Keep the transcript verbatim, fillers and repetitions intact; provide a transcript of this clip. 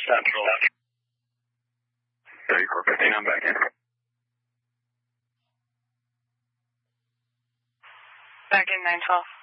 Central. thirty-four fifteen, I'm back in. Back in nine twelve.